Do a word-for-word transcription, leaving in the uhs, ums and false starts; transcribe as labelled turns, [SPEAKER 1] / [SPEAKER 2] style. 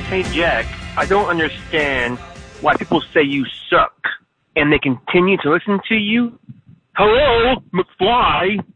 [SPEAKER 1] Hey, Jack, I don't understand why people say you suck and they continue to listen to you. Hello, McFly.